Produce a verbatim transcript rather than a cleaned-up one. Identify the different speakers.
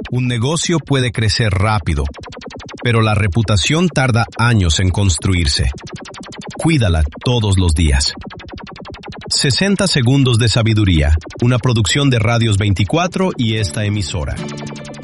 Speaker 1: Un negocio puede crecer rápido, pero la reputación tarda años en construirse. Cuídala todos los días. sesenta segundos de sabiduría, una producción de Radios veinticuatro y esta emisora.